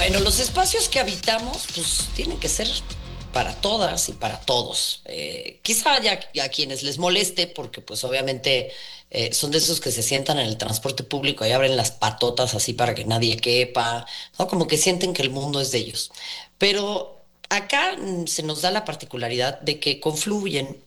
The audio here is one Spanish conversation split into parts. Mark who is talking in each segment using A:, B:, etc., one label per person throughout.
A: Bueno, los espacios que habitamos, pues tienen que ser para todas y para todos. Quizá haya a quienes les moleste, porque pues obviamente son de esos que se sientan en el transporte público y abren las patotas así para que nadie quepa, ¿no? Como que sienten que el mundo es de ellos. Pero acá se nos da la particularidad de que confluyen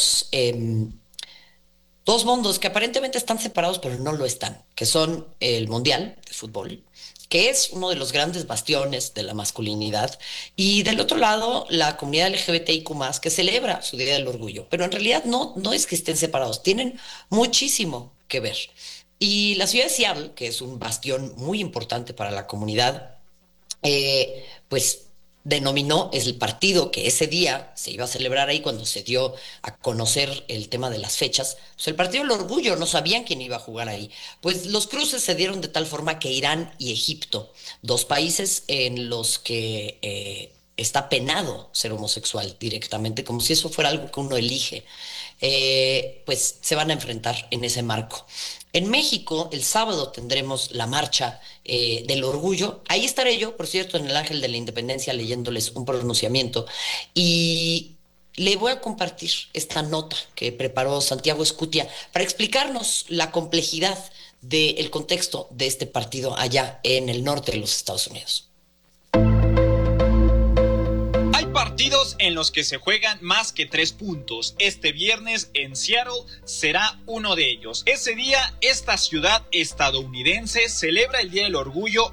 A: dos mundos que aparentemente están separados, pero no lo están, que son el Mundial de Fútbol, que es uno de los grandes bastiones de la masculinidad, y del otro lado, la comunidad LGBTIQ+, que celebra su Día del Orgullo, pero en realidad no es que estén separados, tienen muchísimo que ver. Y la ciudad de Seattle, que es un bastión muy importante para la comunidad, pues denominó es el partido que ese día se iba a celebrar ahí cuando se dio a conocer el tema de las fechas, pues el partido del orgullo, no sabían quién iba a jugar ahí. Pues los cruces se dieron de tal forma que Irán y Egipto, dos países en los que está penado ser homosexual directamente, como si eso fuera algo que uno elige, pues se van a enfrentar en ese marco. En México, el sábado tendremos la marcha del orgullo. Ahí estaré yo, por cierto, en el Ángel de la Independencia leyéndoles un pronunciamiento. Y le voy a compartir esta nota que preparó Santiago Escutia para explicarnos la complejidad del contexto de este partido allá en el norte de los Estados Unidos.
B: Hay partidos en los que se juegan más que 3 puntos. Este viernes en Seattle será uno de ellos. Ese día, esta ciudad estadounidense celebra el Día del Orgullo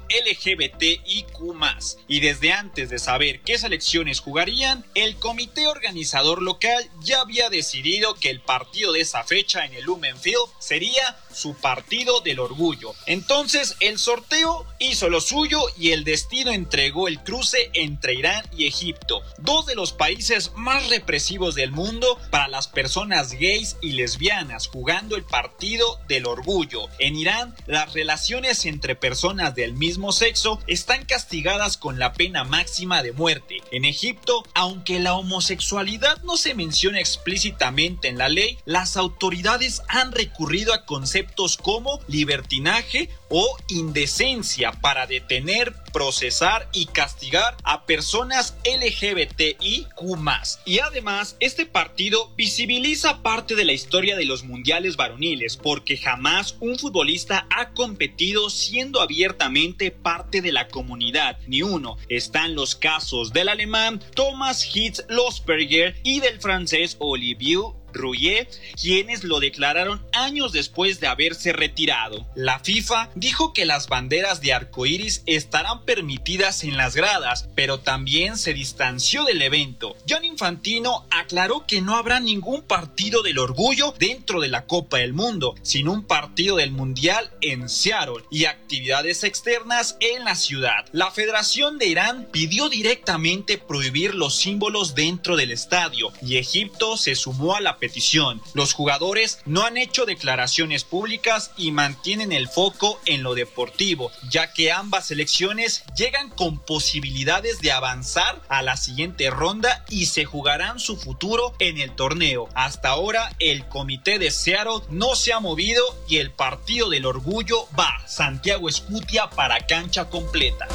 B: LGBTIQ+. Y desde antes de saber qué selecciones jugarían, el comité organizador local ya había decidido que el partido de esa fecha en el Lumen Field sería su partido del orgullo. Entonces el sorteo hizo lo suyo y el destino entregó el cruce entre Irán y Egipto, dos de los países más represivos del mundo para las personas gays y lesbianas, jugando el partido del orgullo. En Irán, las relaciones entre personas del mismo sexo están castigadas con la pena máxima de muerte. En Egipto, aunque la homosexualidad no se menciona explícitamente en la ley, las autoridades han recurrido a conceptos como libertinaje o indecencia para detener, procesar y castigar a personas LGBTIQ+. Y además, este partido visibiliza parte de la historia de los mundiales varoniles, porque jamás un futbolista ha competido siendo abiertamente parte de la comunidad, ni uno. Están los casos del alemán Thomas Hitzlsperger y del francés Olivier Rouillet, quienes lo declararon años después de haberse retirado. La FIFA dijo que las banderas de arcoíris estarán permitidas en las gradas, pero también se distanció del evento. Gianni Infantino aclaró que no habrá ningún partido del orgullo dentro de la Copa del Mundo, sino un partido del Mundial en Seattle y actividades externas en la ciudad. La Federación de Irán pidió directamente prohibir los símbolos dentro del estadio y Egipto se sumó a la petición. Los jugadores no han hecho declaraciones públicas y mantienen el foco en lo deportivo, ya que ambas selecciones llegan con posibilidades de avanzar a la siguiente ronda y se jugarán su futuro en el torneo. Hasta ahora, el comité de Seattle no se ha movido y el partido del orgullo va. Santiago Escutia para Cancha Completa.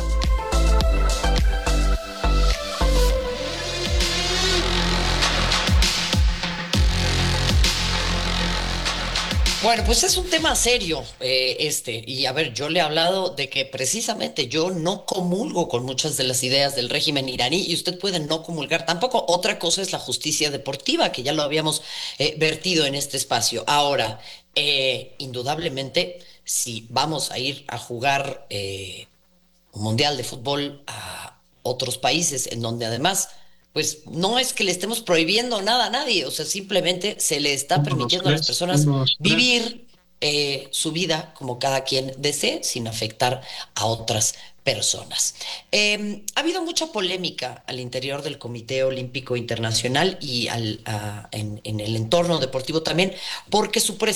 A: Bueno, pues es un tema serio, y a ver, yo le he hablado de que precisamente yo no comulgo con muchas de las ideas del régimen iraní y usted puede no comulgar tampoco. Otra cosa es la justicia deportiva, que ya lo habíamos vertido en este espacio. Ahora, indudablemente, si vamos a ir a jugar un mundial de fútbol a otros países en donde además pues no es que le estemos prohibiendo nada a nadie, o sea, simplemente se le está
C: Uno, dos,
A: permitiendo a las
C: tres,
A: personas
C: uno, dos, tres.
A: vivir su vida como cada quien desee, sin afectar a otras personas. Ha habido mucha polémica al interior del Comité Olímpico Internacional y en el entorno deportivo también, porque su